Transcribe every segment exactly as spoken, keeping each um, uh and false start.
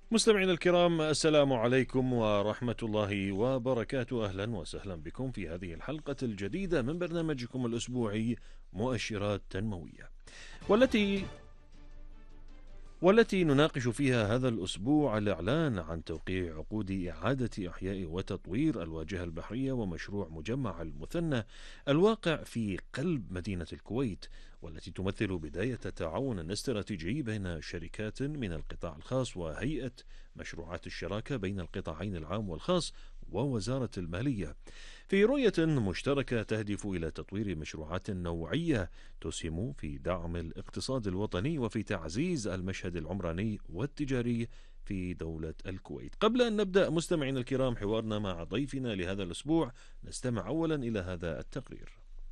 مستمعينا الكرام، السلام عليكم ورحمة الله وبركاته. أهلا وسهلا بكم في هذه الحلقة الجديدة من برنامجكم الأسبوعي مؤشرات تنموية، والتي والتي نناقش فيها هذا الأسبوع الإعلان عن توقيع عقود إعادة إحياء وتطوير الواجهة البحرية ومشروع مجمع المثنى الواقع في قلب مدينة الكويت، والتي تمثل بداية تعاون استراتيجي بين شركات من القطاع الخاص وهيئة مشروعات الشراكة بين القطاعين العام والخاص ووزارة المالية، في رؤية مشتركة تهدف إلى تطوير مشروعات نوعية تسهم في دعم الاقتصاد الوطني وفي تعزيز المشهد العمراني والتجاري في دولة الكويت. قبل أن نبدأ مستمعينا الكرام حوارنا مع ضيفنا لهذا الأسبوع، نستمع أولا إلى هذا التقرير.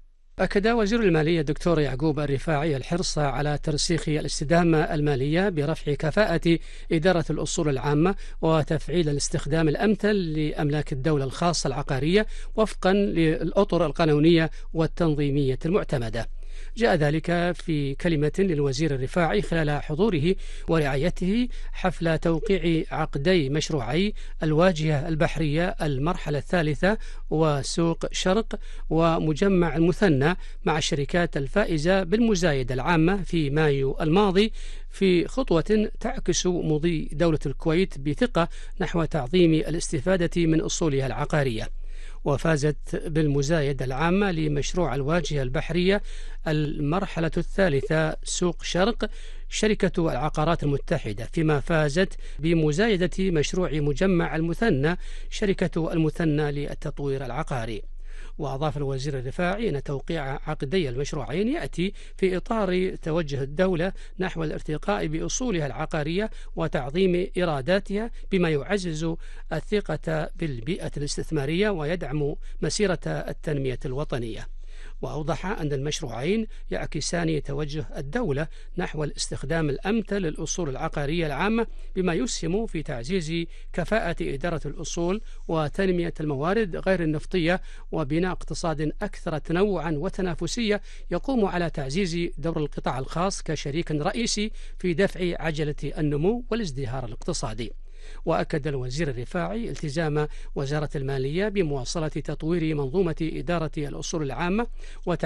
أكد وزير المالية الدكتور يعقوب الرفاعي الحرص على ترسيخ الاستدامة المالية برفع كفاءة إدارة الأصول العامة وتفعيل الاستخدام الأمثل لأملاك الدولة الخاصة العقارية وفقا للأطر القانونية والتنظيمية المعتمدة. جاء ذلك في كلمة للوزير الرفاعي خلال حضوره ورعايته حفل توقيع عقدي مشروعي الواجهة البحرية المرحلة الثالثة وسوق شرق ومجمع المثنى مع الشركات الفائزة بالمزايدة العامة في مايو الماضي، في خطوة تعكس مضي دولة الكويت بثقة نحو تعظيم الاستفادة من أصولها العقارية. وفازت بالمزايدة العامة لمشروع الواجهة البحرية المرحلة الثالثة سوق شرق شركة العقارات المتحدة، فيما فازت بمزايدة مشروع مجمع المثنى شركة المثنى للتطوير العقاري. وأضاف الوزير الرفاعي أن توقيع عقدي المشروعين يأتي في إطار توجه الدولة نحو الارتقاء بأصولها العقارية وتعظيم إيراداتها، بما يعزز الثقة بالبيئة الاستثمارية ويدعم مسيرة التنمية الوطنية. وأوضح أن المشروعين يعكسان توجه الدولة نحو الاستخدام الأمثل للأصول العقارية العامة، بما يسهم في تعزيز كفاءة إدارة الأصول وتنمية الموارد غير النفطية وبناء اقتصاد أكثر تنوعا وتنافسية يقوم على تعزيز دور القطاع الخاص كشريك رئيسي في دفع عجلة النمو والازدهار الاقتصادي. وأكد الوزير الرفاعي التزام وزارة المالية بمواصلة تطوير منظومة إدارة الأصول العامة